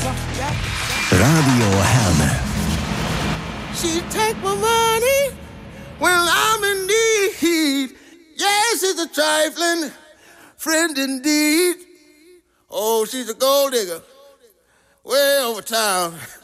Radio Herne. She take my money when I'm in need. Yes, she's a trifling friend indeed. Oh, she's a gold digger way over town.